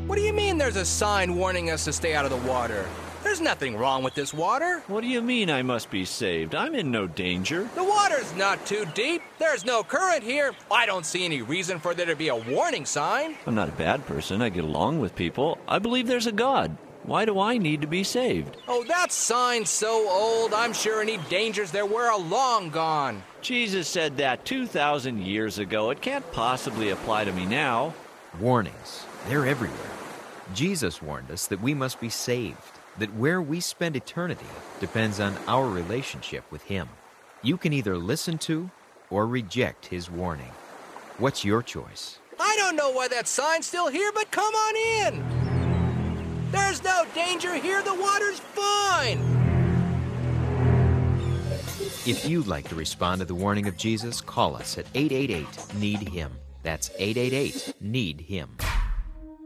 What do you mean there's a sign warning us to stay out of the water? There's nothing wrong with this water. What do you mean I must be saved? I'm in no danger. The water's not too deep. There's no current here. I don't see any reason for there to be a warning sign. I'm not a bad person. I get along with people. I believe there's a God. Why do I need to be saved? Oh, that sign's so old, I'm sure any dangers there were are long gone. Jesus said that 2,000 years ago. It can't possibly apply to me now. Warnings, they're everywhere. Jesus warned us that we must be saved, that where we spend eternity depends on our relationship with Him. You can either listen to or reject His warning. What's your choice? I don't know why that sign's still here, but come on in. There's no danger here. The water's fine. If you'd like to respond to the warning of Jesus, call us at 888-NEED-HIM. That's 888-NEED-HIM.